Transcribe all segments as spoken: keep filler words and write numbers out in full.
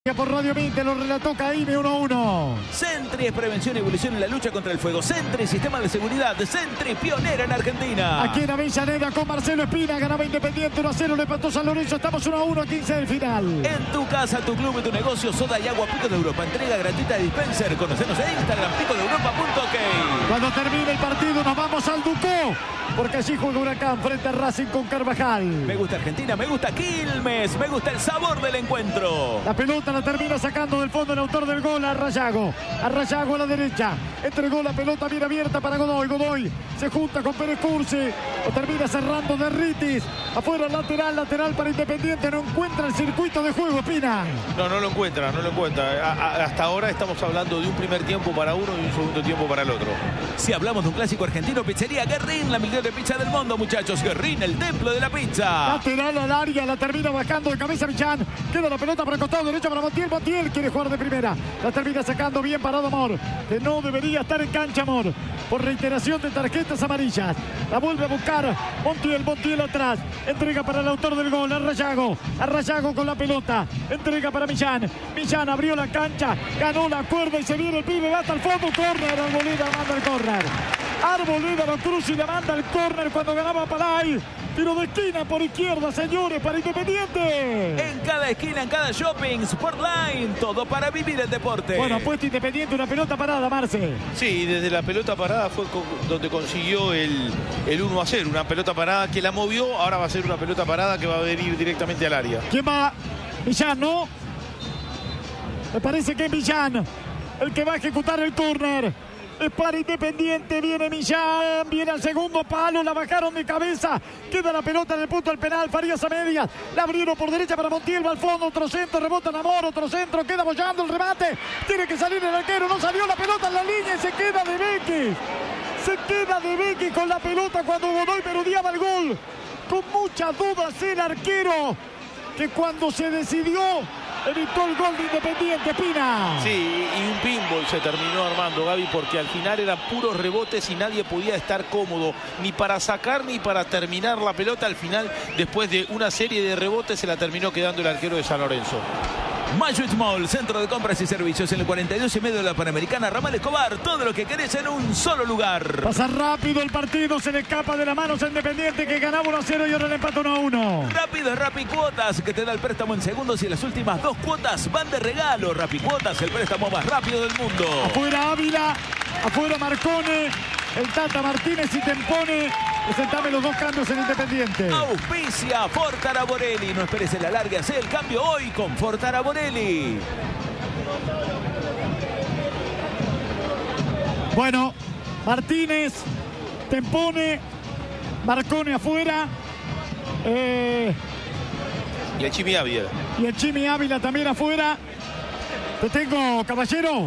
Por Radio veinte lo relató Caime uno a uno. Sentry es prevención y evolución en la lucha contra el fuego. Sentry, sistema de seguridad. Sentry, pionera en Argentina. Aquí en Avellaneda con Marcelo Espina. Ganaba Independiente uno a cero. Le empató San Lorenzo. Estamos uno a uno a quince del final. En tu casa, tu club y tu negocio. Soda y agua Pico de Europa. Entrega gratuita de dispenser. Conocenos en Instagram. pico de europa punto ok. Cuando termine el partido nos vamos al Ducó. Porque allí juega Huracán frente a Racing con Carvajal. Me gusta Argentina, me gusta Quilmes, me gusta el sabor del encuentro. La pelota la termina sacando del fondo el autor del gol, Arrayago. Arrayago a la derecha. Entregó la pelota bien abierta para Godoy. Godoy se junta con Pérez Cursi. Lo termina cerrando Derritis. Afuera lateral, lateral para Independiente. No encuentra el circuito de juego, Espina. No, no lo encuentra, no lo encuentra. A, a, hasta ahora estamos hablando de un primer tiempo para uno y un segundo tiempo para el otro. Si hablamos de un clásico argentino, Pizzería Guerrín, la mejor de pizza del mundo, muchachos. Guerrín, el templo de la pizza. Lateral al área, la termina bajando de cabeza Millán. Queda la pelota para el costado derecho para Montiel. Montiel quiere jugar de primera. La termina sacando bien parado Amor, que no debería estar en cancha Amor, por reiteración de tarjetas amarillas. La vuelve a buscar Montiel. Montiel atrás. Entrega para el autor del gol, Arrayago. Arrayago con la pelota. Entrega para Millán. Millán abrió la cancha, ganó la cuerda y se viene el pibe. Va hasta el fondo. Córner. Arboleda manda el córner. Arboleda lo cruza y la manda el córner cuando ganaba Palay. Tiro de esquina por izquierda, señores, para Independiente. En cada esquina, en cada shopping, Sportline, todo para vivir el deporte. Bueno, puesto Independiente, una pelota parada, Marce. Sí, desde la pelota parada fue donde consiguió el, el uno a cero. Una pelota parada que la movió, ahora va a ser una pelota parada que va a venir directamente al área. ¿Quién va? Millán, ¿no? Me parece que es Millán el que va a ejecutar el córner. Es para Independiente, viene Millán, viene al segundo palo, la bajaron de cabeza, queda la pelota en el punto del penal, Farías a medias, la abrieron por derecha para Montiel, va al fondo, otro centro, rebota Namor, otro centro, queda bollando el remate, tiene que salir el arquero, no salió la pelota en la línea y se queda de Becky, se queda de Becky con la pelota cuando Godoy merodeaba el gol, con muchas dudas el arquero, que cuando se decidió evitó el gol de Independiente, Espina. Sí, y un pinball se terminó armando, Gaby, porque al final eran puros rebotes y nadie podía estar cómodo, ni para sacar ni para terminar la pelota. Al final, después de una serie de rebotes, se la terminó quedando el arquero de San Lorenzo. Mayuit Mall, centro de compras y servicios en el cuarenta y dos y medio de la Panamericana, Ramal Escobar, todo lo que querés en un solo lugar. Pasa rápido el partido, se le escapa de las manos a Independiente, que ganaba uno a cero y ahora le empata uno a uno. Rápido es Rappi Cuotas, que te da el préstamo en segundos y las últimas dos cuotas van de regalo. Rappi Cuotas, el préstamo más rápido del mundo. Afuera Ávila, afuera Marcone, el Tata Martínez y Tempone. Presentame los dos cambios en Independiente. Auspicia Fortara Borelli. No esperes el alargue, hace el cambio hoy con Fortara Borelli. Bueno, Martínez, Tempone, Marcone afuera. Eh, y el Chimi Ávila. Y el Chimi Ávila también afuera. Te tengo, caballero.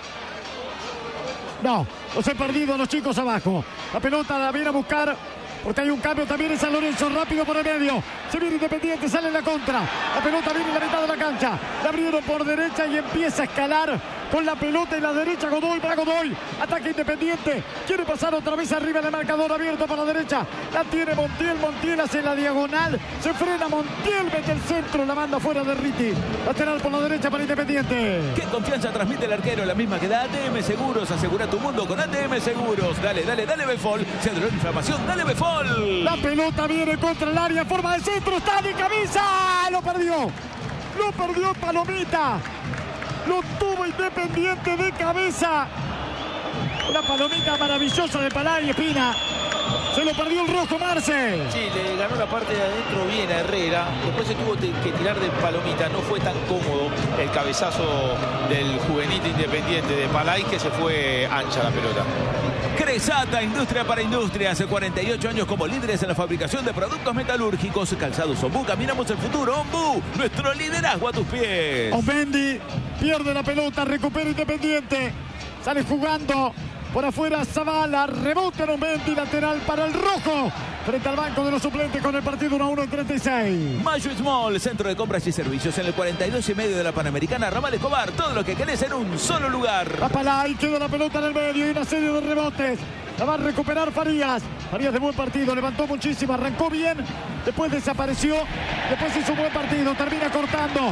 No, los he perdido a los chicos abajo. La pelota la viene a buscar porque hay un cambio también en San Lorenzo. Rápido por el medio. Se viene Independiente, sale en la contra. La pelota viene en la mitad de la cancha. La abrieron por derecha y empieza a escalar con la pelota en la derecha. Godoy para Godoy. Ataque Independiente. Quiere pasar otra vez arriba del marcador, abierto para la derecha. La tiene Montiel. Montiel hace la diagonal. Se frena Montiel. Mete el centro. La manda fuera de Riti. Lateral por la derecha para Independiente. ¿Qué confianza transmite el arquero? La misma que da A T M Seguros. Asegura tu mundo con A T M Seguros. Dale, dale, dale Befol. Se adoró la inflamación. Dale Befol. La pelota viene contra el área. Forma de centro. Está de cabeza. Lo perdió. Lo perdió Palomita. Lo tuvo Independiente de cabeza. Una palomita maravillosa de Palay, Espina. Se lo perdió el rojo, Marce. Sí, le ganó la parte de adentro bien a Herrera. Después se tuvo que tirar de palomita. No fue tan cómodo el cabezazo del juvenil Independiente de Palay, que se fue ancha la pelota. Cresata, industria para industria. Hace cuarenta y ocho años como líderes en la fabricación de productos metalúrgicos. Calzados Ombú, caminamos el futuro. Ombú, nuestro liderazgo a tus pies. Omendi pierde la pelota, recupera Independiente. Sale jugando por afuera Zavala, rebota en Omendi, lateral para el rojo. Frente al banco de los suplentes con el partido uno a uno en treinta y seis. Mayuit Mall, centro de compras y servicios en el cuarenta y dos y medio de la Panamericana, Ramal Escobar, todo lo que querés en un solo lugar. Va Palay, queda la pelota en el medio y una serie de rebotes. La va a recuperar Farías. Farías de buen partido, levantó muchísimo, arrancó bien, después desapareció, después hizo un buen partido, termina cortando.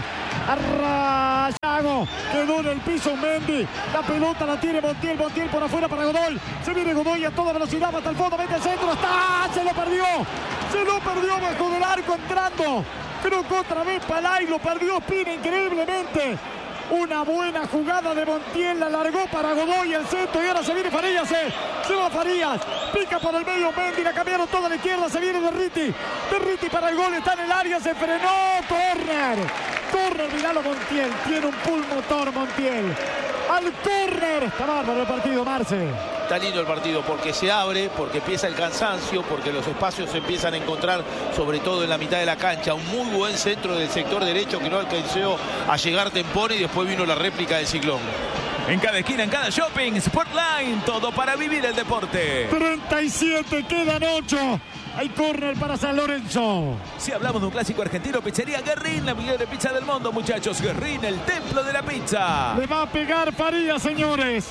a Yago, quedó en el piso Mendy, la pelota la tiene Montiel, Montiel por afuera para Godoy, se viene Godoy a toda velocidad hasta el fondo, mete el centro, está, se lo perdió, se lo perdió bajo del arco entrando, creo que otra vez Palay lo perdió Espina increíblemente. Una buena jugada de Montiel, la largó para Godoy el centro y ahora se viene Farías, se, se va Farías, pica por el medio Mendy, la cambiaron toda a la izquierda, se viene Derriti, Derriti para el gol, está en el área, se frenó, córner, córner, miralo Montiel, tiene un pulmotor Montiel, al córner, está bárbaro el partido, Marce. Está lindo el partido porque se abre, porque empieza el cansancio, porque los espacios se empiezan a encontrar, sobre todo en la mitad de la cancha. Un muy buen centro del sector derecho que no alcanzó a llegar Tempone y después vino la réplica del Ciclón. En cada esquina, en cada shopping, Sportline, todo para vivir el deporte. treinta y siete, quedan ocho. Hay córner para San Lorenzo. Si hablamos de un clásico argentino, pizzería Guerrín, la mejor pizza del mundo, muchachos. Guerrín, el templo de la pizza. Le va a pegar Farías, señores.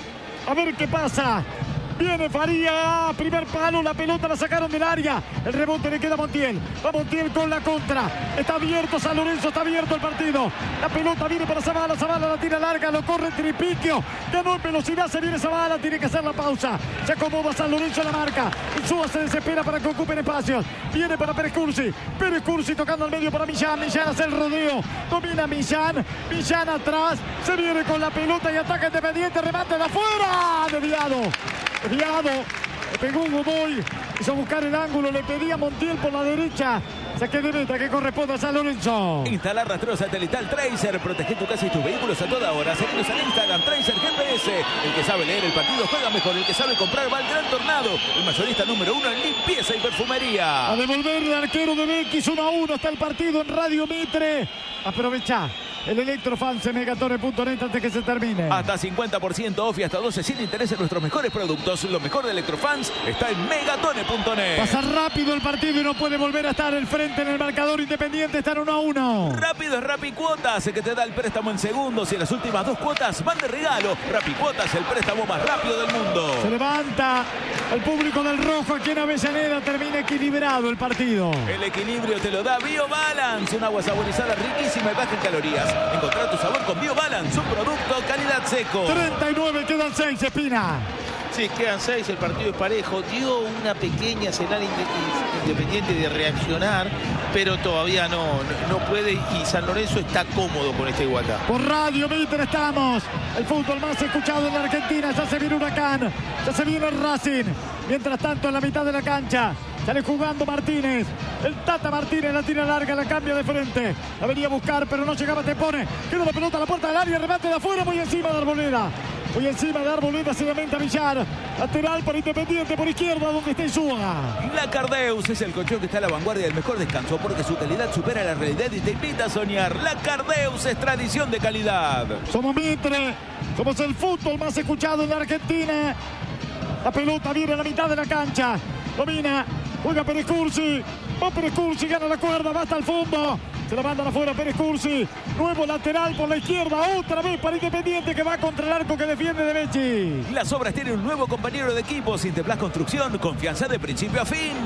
A ver qué pasa. Viene Farías, primer palo, la pelota la sacaron del área. El rebote le queda a Montiel. Va Montiel con la contra. Está abierto San Lorenzo, está abierto el partido. La pelota viene para Zavala, Zavala la tira larga, lo corre Tripiquio. Ganó en velocidad, se viene Zavala, tiene que hacer la pausa. Se acomoda San Lorenzo en la marca. Insúa se desespera para que ocupen espacios. Viene para Pérez Cursi. Pérez Cursi tocando al medio para Millán. Millán hace el rodeo. Domina Millán. Millán atrás. Se viene con la pelota y ataca Independiente. Remate de afuera. Desviado. Desviado, le pegó Godoy, hizo buscar el ángulo, le pedía Montiel por la derecha. Saque de meta que corresponde a San Lorenzo. Instalar rastreo satelital Tracer, protege tu casa y tus vehículos a toda hora. Seguinos en Instagram, Tracer G P S. El que sabe leer el partido juega mejor, el que sabe comprar va al Gran Tornado. El mayorista número uno en limpieza y perfumería. A devolver el arquero de Bequis, uno a uno está el partido en Radio Mitre. Aprovecha el Electrofans en megatone punto net antes que se termine. Hasta cincuenta por ciento off y hasta doce sin interés en nuestros mejores productos. Lo mejor de Electrofans está en megatone punto net. Pasa rápido el partido y no puede volver a estar el frente en el marcador. Independiente está en uno a uno. Rápido es Rappi Cuotas, que te da el préstamo en segundos y las últimas dos cuotas van de regalo. Rappi Cuotas, el préstamo más rápido del mundo. Se levanta el público del rojo aquí en Avellaneda. Termina equilibrado el partido. El equilibrio te lo da BioBalance, un agua saborizada riquísima y baja en calorías. Encontrar tu sabor con BioBalance, un producto calidad seco. treinta y nueve, quedan seis, Espina. Sí, quedan seis, el partido es parejo. Dio una pequeña señal Independiente de reaccionar, pero todavía no, no puede y San Lorenzo está cómodo con esta igualdad. Por Radio Mitre estamos. El fútbol más escuchado en la Argentina. Ya se viene Huracán, ya se viene el Racing. Mientras tanto, en la mitad de la cancha sale jugando Martínez. El Tata Martínez la tira larga, la cambia de frente. La venía a buscar, pero no llegaba, te pone. Queda la pelota a la puerta del área, remate de afuera, muy encima de Arboleda. Muy encima de Arboleda, se lamenta Villar. Lateral para Independiente, por izquierda, donde está Insúa. La Cardeus es el colchón que está a la vanguardia del mejor descanso porque su calidad supera la realidad y te invita a soñar. La Cardeus es tradición de calidad. Somos Mitre, somos el fútbol más escuchado en la Argentina. La pelota viene a la mitad de la cancha. Domina, juega Pérez Cursi. Va Pérez Cursi, gana la cuerda, va hasta el fondo. Se la mandan afuera Pérez Cursi. Nuevo lateral por la izquierda. Otra vez para Independiente que va contra el arco que defiende de Becci. Las Obras tienen un nuevo compañero de equipo. Sinteplas Construcción, confianza de principio a fin.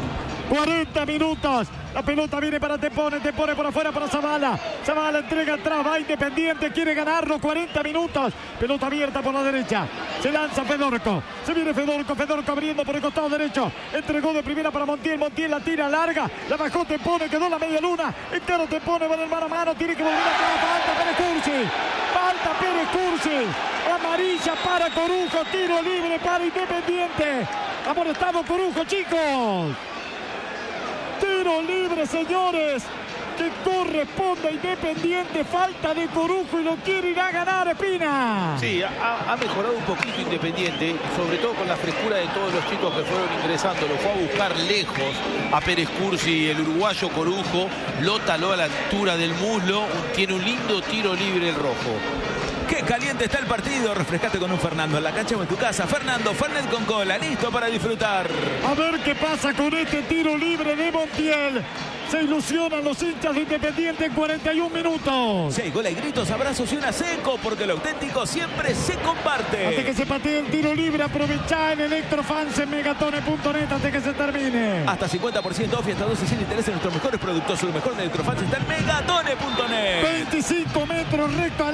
cuarenta minutos. La pelota viene para Tepone. Tepone por afuera para Zavala. Zavala entrega atrás. Va Independiente. Quiere ganarlo. cuarenta minutos. Pelota abierta por la derecha. Se lanza Fedorco. Se viene Fedorco. Fedorco abriendo por el costado derecho. Entregó de primera para Montiel. Montiel la tira larga. La bajó Tepone. Quedó la media luna. Entero Tepone. Va en el mano a mano. Tiene que volver atrás. Falta Pérez Cursi. Falta Pérez Cursi. Amarilla para Corujo. Tiro libre para Independiente. Amonestado Corujo, chicos. Tiro libre, señores, que corresponde a Independiente. Falta de Corujo y lo quiere ir a ganar, Espina. Sí, ha, ha mejorado un poquito Independiente, sobre todo con la frescura de todos los chicos que fueron ingresando. Lo fue a buscar lejos a Pérez Cursi, el uruguayo Corujo. Lo taló a la altura del muslo. Tiene un lindo tiro libre el rojo. ¡Qué caliente está el partido! Refrescate con un Fernando en la cancha o en tu casa. Fernando, Fernet con cola, listo para disfrutar. A ver qué pasa con este tiro libre de Montiel. Se ilusionan los hinchas de Independiente en cuarenta y un minutos. Si hay gol, hay gritos, abrazos y una seco, porque lo auténtico siempre se comparte. Hasta que se patee el tiro libre, aprovechá en Electrofans en megatone punto net hasta que se termine. Hasta cincuenta por ciento off y hasta doce sin interés en nuestros mejores productos. Lo mejor de Electrofans está en megatone punto net. veinticinco metros recto al